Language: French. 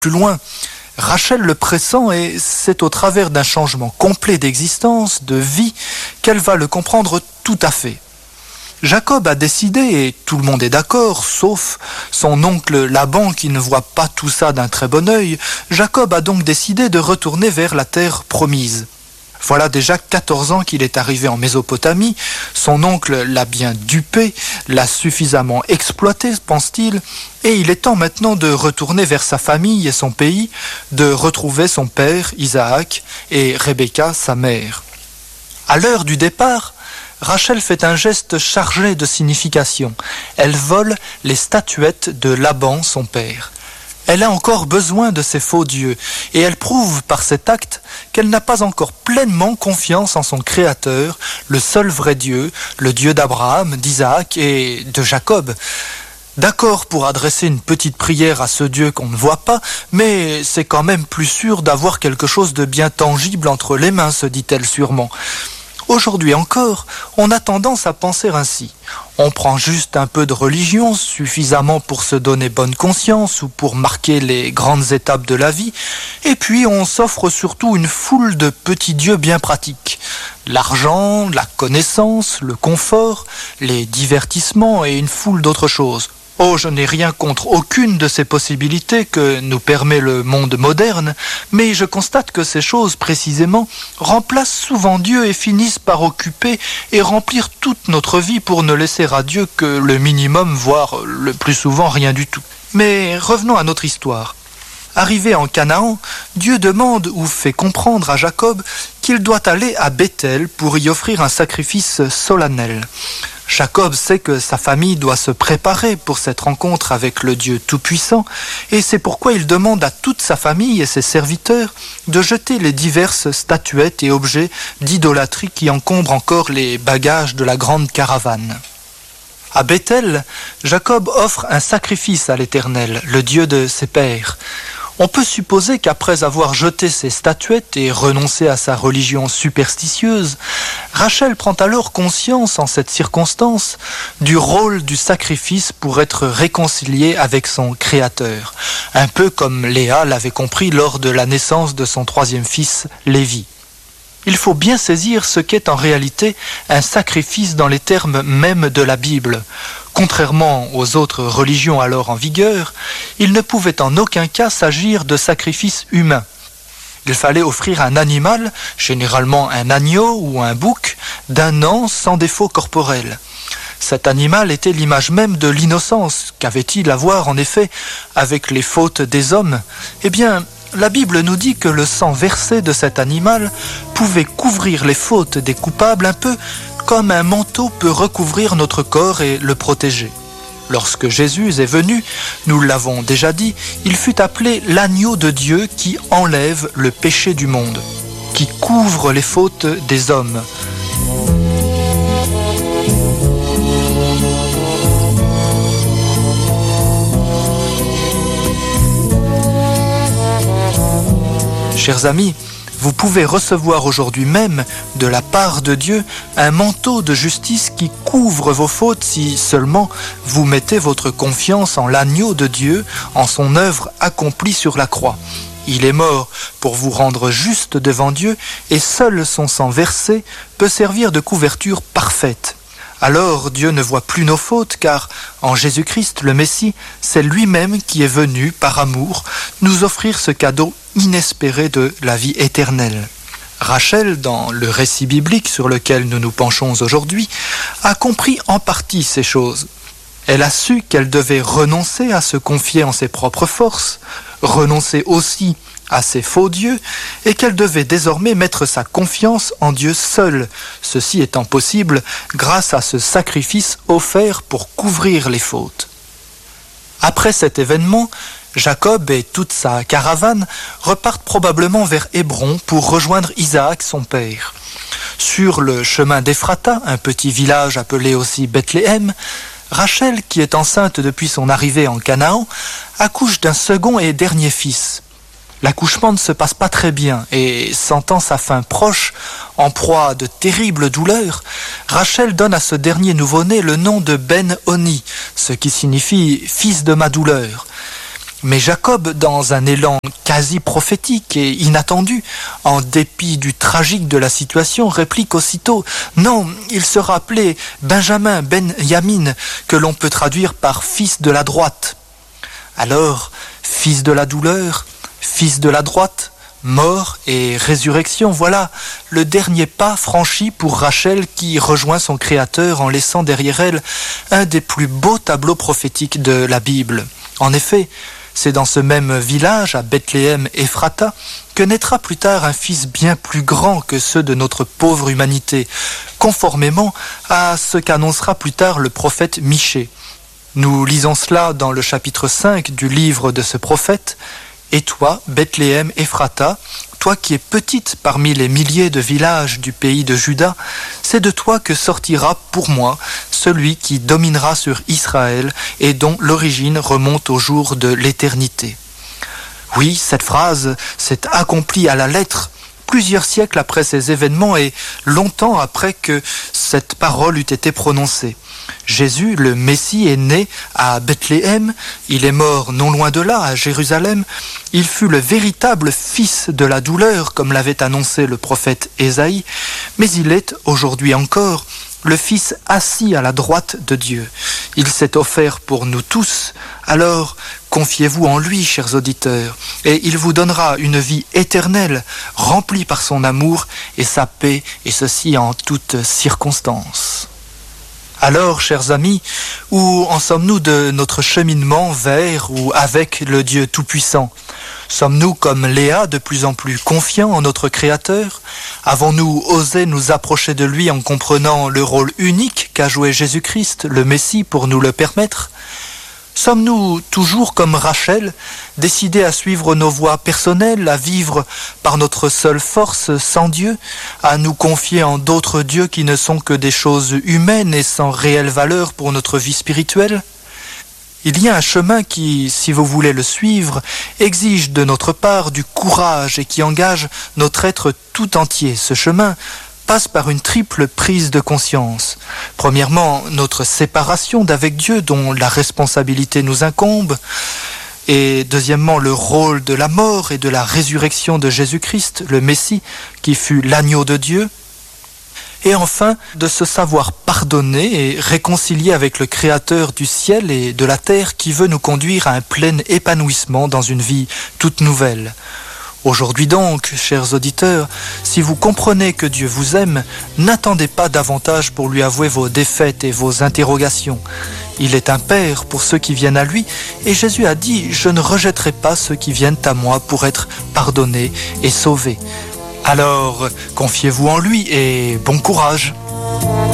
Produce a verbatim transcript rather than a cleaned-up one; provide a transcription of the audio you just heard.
plus loin. Rachel le pressent et c'est au travers d'un changement complet d'existence, de vie, qu'elle va le comprendre tout à fait. Jacob a décidé, et tout le monde est d'accord, sauf son oncle Laban qui ne voit pas tout ça d'un très bon œil. Jacob a donc décidé de retourner vers la terre promise. Voilà déjà quatorze ans qu'il est arrivé en Mésopotamie. Son oncle l'a bien dupé, l'a suffisamment exploité, pense-t-il, et il est temps maintenant de retourner vers sa famille et son pays, de retrouver son père, Isaac, et Rebecca, sa mère. À l'heure du départ, Rachel fait un geste chargé de signification. Elle vole les statuettes de Laban, son père. Elle a encore besoin de ses faux dieux, et elle prouve par cet acte qu'elle n'a pas encore pleinement confiance en son Créateur, le seul vrai Dieu, le Dieu d'Abraham, d'Isaac et de Jacob. D'accord pour adresser une petite prière à ce Dieu qu'on ne voit pas, mais c'est quand même plus sûr d'avoir quelque chose de bien tangible entre les mains, se dit-elle sûrement. Aujourd'hui encore, on a tendance à penser ainsi. On prend juste un peu de religion, suffisamment pour se donner bonne conscience ou pour marquer les grandes étapes de la vie, et puis on s'offre surtout une foule de petits dieux bien pratiques. L'argent, la connaissance, le confort, les divertissements et une foule d'autres choses. Oh, je n'ai rien contre aucune de ces possibilités que nous permet le monde moderne, mais je constate que ces choses, précisément, remplacent souvent Dieu et finissent par occuper et remplir toute notre vie pour ne laisser à Dieu que le minimum, voire le plus souvent rien du tout. Mais revenons à notre histoire. Arrivé en Canaan, Dieu demande ou fait comprendre à Jacob qu'il doit aller à Béthel pour y offrir un sacrifice solennel. Jacob sait que sa famille doit se préparer pour cette rencontre avec le Dieu Tout-Puissant, et c'est pourquoi il demande à toute sa famille et ses serviteurs de jeter les diverses statuettes et objets d'idolâtrie qui encombrent encore les bagages de la grande caravane. À Béthel, Jacob offre un sacrifice à l'Éternel, le Dieu de ses pères. On peut supposer qu'après avoir jeté ses statuettes et renoncé à sa religion superstitieuse, Rachel prend alors conscience en cette circonstance du rôle du sacrifice pour être réconciliée avec son Créateur, un peu comme Léa l'avait compris lors de la naissance de son troisième fils, Lévi. Il faut bien saisir ce qu'est en réalité un sacrifice dans les termes mêmes de la Bible. Contrairement aux autres religions alors en vigueur, il ne pouvait en aucun cas s'agir de sacrifices humains. Il fallait offrir un animal, généralement un agneau ou un bouc, d'un an sans défaut corporel. Cet animal était l'image même de l'innocence. Qu'avait-il à voir en effet avec les fautes des hommes ? Eh bien, la Bible nous dit que le sang versé de cet animal pouvait couvrir les fautes des coupables un peu comme un manteau peut recouvrir notre corps et le protéger. Lorsque Jésus est venu, nous l'avons déjà dit, il fut appelé l'agneau de Dieu qui enlève le péché du monde, qui couvre les fautes des hommes. Chers amis, vous pouvez recevoir aujourd'hui même, de la part de Dieu, un manteau de justice qui couvre vos fautes si seulement vous mettez votre confiance en l'agneau de Dieu, en son œuvre accomplie sur la croix. Il est mort pour vous rendre juste devant Dieu et seul son sang versé peut servir de couverture parfaite. Alors Dieu ne voit plus nos fautes car en Jésus-Christ le Messie, c'est lui-même qui est venu par amour nous offrir ce cadeau inespéré de la vie éternelle. Rachel, dans le récit biblique sur lequel nous nous penchons aujourd'hui, a compris en partie ces choses. Elle a su qu'elle devait renoncer à se confier en ses propres forces, renoncer aussi à ses faux dieux, et qu'elle devait désormais mettre sa confiance en Dieu seul, ceci étant possible grâce à ce sacrifice offert pour couvrir les fautes. Après cet événement, Jacob et toute sa caravane repartent probablement vers Hébron pour rejoindre Isaac, son père. Sur le chemin d'Ephrata, un petit village appelé aussi Bethléem, Rachel, qui est enceinte depuis son arrivée en Canaan, accouche d'un second et dernier fils. L'accouchement ne se passe pas très bien et, sentant sa fin proche, en proie à de terribles douleurs, Rachel donne à ce dernier nouveau-né le nom de Ben-Oni, ce qui signifie « fils de ma douleur ». Mais Jacob, dans un élan quasi prophétique et inattendu, en dépit du tragique de la situation, réplique aussitôt « Non, il sera appelé Benjamin, Ben Yamin, que l'on peut traduire par fils de la droite. » Alors, fils de la douleur, fils de la droite, mort et résurrection, voilà le dernier pas franchi pour Rachel qui rejoint son Créateur en laissant derrière elle un des plus beaux tableaux prophétiques de la Bible. En effet, c'est dans ce même village, à Bethléem Ephrata, que naîtra plus tard un fils bien plus grand que ceux de notre pauvre humanité, conformément à ce qu'annoncera plus tard le prophète Michée. Nous lisons cela dans le chapitre cinq du livre de ce prophète. « Et toi, Bethléem Ephrata, toi qui es petite parmi les milliers de villages du pays de Juda, c'est de toi que sortira pour moi celui qui dominera sur Israël et dont l'origine remonte au jour de l'éternité. » Oui, cette phrase s'est accomplie à la lettre plusieurs siècles après ces événements et longtemps après que cette parole eût été prononcée. Jésus, le Messie, est né à Bethléem, il est mort non loin de là, à Jérusalem. Il fut le véritable fils de la douleur, comme l'avait annoncé le prophète Ésaïe, mais il est, aujourd'hui encore, le Fils assis à la droite de Dieu. Il s'est offert pour nous tous, alors confiez-vous en lui, chers auditeurs, et il vous donnera une vie éternelle, remplie par son amour et sa paix, et ceci en toutes circonstances. Alors, chers amis, où en sommes-nous de notre cheminement vers ou avec le Dieu Tout-Puissant ? Sommes-nous comme Léa de plus en plus confiants en notre Créateur ? Avons-nous osé nous approcher de lui en comprenant le rôle unique qu'a joué Jésus-Christ, le Messie, pour nous le permettre ? Sommes-nous toujours comme Rachel, décidés à suivre nos voies personnelles, à vivre par notre seule force sans Dieu, à nous confier en d'autres dieux qui ne sont que des choses humaines et sans réelle valeur pour notre vie spirituelle ? Il y a un chemin qui, si vous voulez le suivre, exige de notre part du courage et qui engage notre être tout entier. Ce chemin passe par une triple prise de conscience. Premièrement, notre séparation d'avec Dieu dont la responsabilité nous incombe. Et deuxièmement, le rôle de la mort et de la résurrection de Jésus-Christ, le Messie, qui fut l'agneau de Dieu. Et enfin, de se savoir pardonner et réconcilier avec le Créateur du ciel et de la terre qui veut nous conduire à un plein épanouissement dans une vie toute nouvelle. Aujourd'hui donc, chers auditeurs, si vous comprenez que Dieu vous aime, n'attendez pas davantage pour lui avouer vos défaites et vos interrogations. Il est un Père pour ceux qui viennent à lui, et Jésus a dit « Je ne rejetterai pas ceux qui viennent à moi pour être pardonnés et sauvés ». Alors, confiez-vous en lui et bon courage.